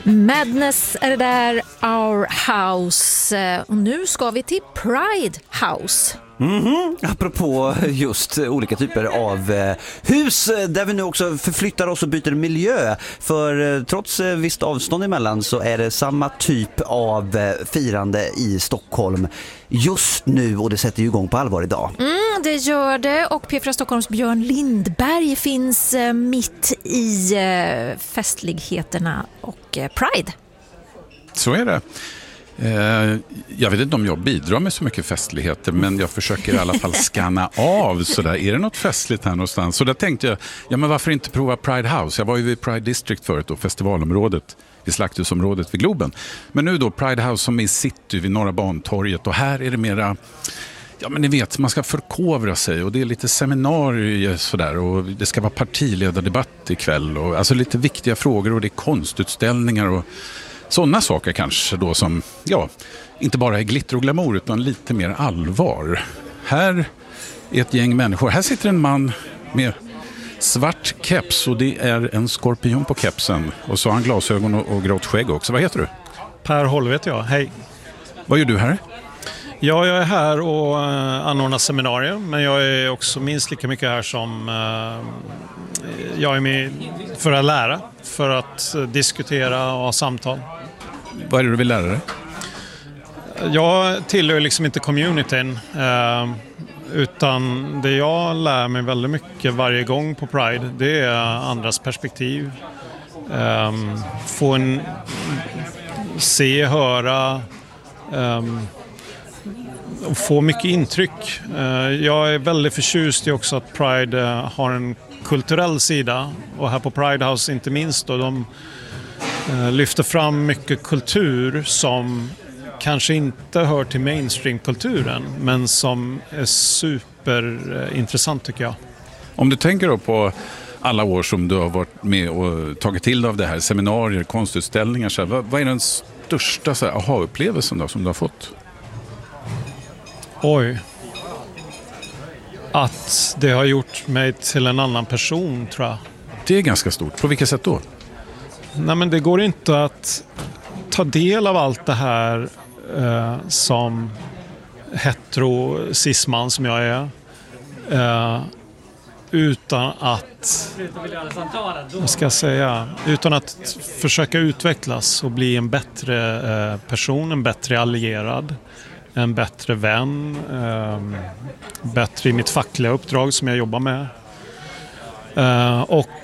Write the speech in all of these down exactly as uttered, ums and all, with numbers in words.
Madness är det där, Our House. Och nu ska vi till Pride House. Mm-hmm. Apropå just olika typer av eh, hus där vi nu också förflyttar oss och byter miljö. För eh, trots eh, visst avstånd emellan så är det samma typ av eh, firande i Stockholm just nu, och det sätter ju igång på allvar idag. Mm, det gör det, och P fyra Stockholms Björn Lindberg finns eh, mitt i eh, festligheterna och eh, Pride. Så är det. Jag vet inte om jag bidrar med så mycket festligheter, men jag försöker i alla fall scanna av sådär. Är det något festligt här någonstans? Så där tänkte jag, ja men varför inte prova Pride House? Jag var ju vid Pride District förut och festivalområdet, i Slakthusområdet vid Globen. Men nu då Pride House som är i city vid Norra Bantorget, och här är det mera, ja men ni vet, man ska förkovra sig och det är lite seminarier sådär, och det ska vara partiledardebatt ikväll och alltså lite viktiga frågor, och det är konstutställningar och sådana saker kanske då som, ja, inte bara är glitter och glamour utan lite mer allvar. Här är ett gäng människor. Här sitter en man med svart keps, och det är en skorpion på kepsen. Och så har han glasögon och, och grått skägg också. Vad heter du? Per Håll vet jag. Hej. Vad gör du här? Ja, jag är här och uh, anordnar seminarier, men jag är också minst lika mycket här som uh, jag är med för att lära, för att uh, diskutera och ha samtal. Vad är det du vill lära dig? Jag tillhör liksom inte communityn, uh, utan det jag lär mig väldigt mycket varje gång på Pride, det är andras perspektiv. Um, få en se, höra um, och få mycket intryck. Jag är väldigt förtjust i också att Pride har en kulturell sida, och här på Pride House inte minst då, de lyfter fram mycket kultur som kanske inte hör till mainstream-kulturen, men som är superintressant tycker jag. Om du tänker då på alla år som du har varit med och tagit till av det här, seminarier, konstutställningar, så här, vad, vad är den största så här, aha-upplevelsen då som du har fått? Oj. Att det har gjort mig till en annan person, tror jag. Det är ganska stort. På vilket sätt då? Nej, men det går inte att ta del av allt det här eh, som hetero-cisman som jag är. Eh, utan att, vad ska jag säga, utan att försöka utvecklas och bli en bättre eh, person, en bättre allierad, en bättre vän, eh, bättre i mitt fackliga uppdrag som jag jobbar med. Eh, och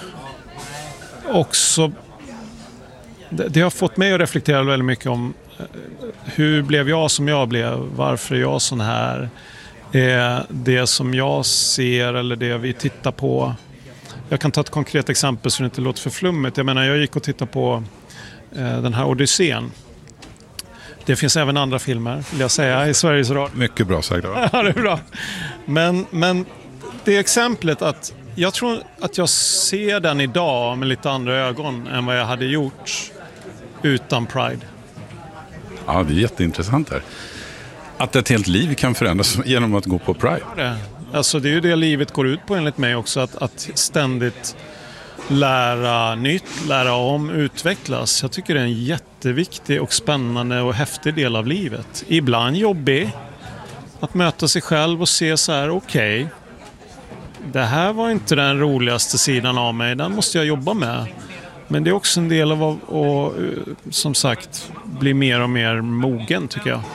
också, det, det har fått mig att reflektera väldigt mycket om eh, hur blev jag som jag blev, varför är jag sån här, är det som jag ser eller det vi tittar på. Jag kan ta ett konkret exempel så det inte låter för flummigt. Jag menar, jag gick och tittade på eh, den här Odysseen. Det finns även andra filmer, vill jag säga, i Sveriges Radio. Mycket bra sagt. Ja, det är bra. Men, men det exemplet att jag tror att jag ser den idag med lite andra ögon än vad jag hade gjort utan Pride. Ja, det är jätteintressant här. Att ett helt liv kan förändras genom att gå på Pride. Det, alltså det är ju det livet går ut på enligt mig också, att, att ständigt lära nytt, lära om, utvecklas. Jag tycker det är en jätteviktig och spännande och häftig del av livet. Ibland jobbig. Att möta sig själv och se så här, okej, okay, det här var inte den roligaste sidan av mig. Den måste jag jobba med. Men det är också en del av att, och, som sagt, bli mer och mer mogen, tycker jag.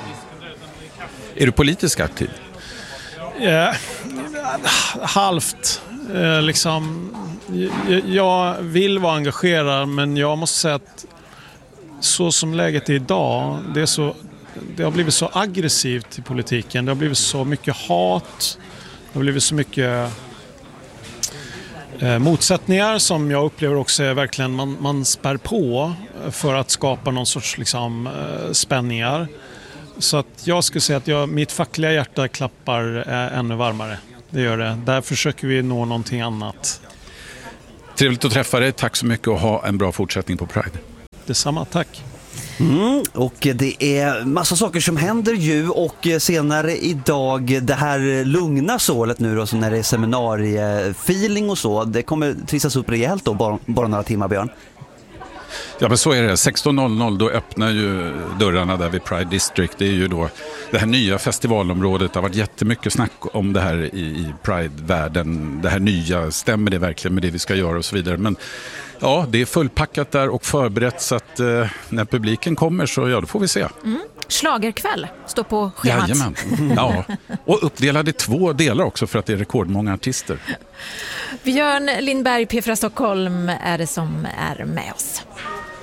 Är du politiskt aktiv? Eh, halvt. Eh, liksom, jag, jag vill vara engagerad, men jag måste säga att så som läget är idag, det, är så, det har blivit så aggressivt i politiken. Det har blivit så mycket hat. Det har blivit så mycket eh, motsättningar som jag upplever också är verkligen man, man spär på för att skapa någon sorts liksom, eh, spänningar. Så att jag skulle säga att jag, mitt fackliga hjärta klappar eh, ännu varmare. Det gör det. Där försöker vi nå någonting annat. Trevligt att träffa dig. Tack så mycket och ha en bra fortsättning på Pride. Detsamma, tack. Mm, och det är massa saker som händer ju, och senare idag det här lugna sålet nu då, så när det är seminariefeeling och så, det kommer trissas upp rejält då, bara, bara några timmar, Björn. Ja, men så är det. sexton noll noll då öppnar ju dörrarna där vid Pride District. Det är ju då det här nya festivalområdet. Det har varit jättemycket snack om det här i, i Pride-världen. Det här nya, stämmer det verkligen med det vi ska göra och så vidare. Men ja, det är fullpackat där och förberett så att eh, när publiken kommer så ja, då får vi se. Mm. Schlagerkväll står på schemat. Jajamän. Ja. Och uppdelad i två delar också för att det är rekordmånga artister. Björn Lindberg, P fyra Stockholm, är det som är med oss.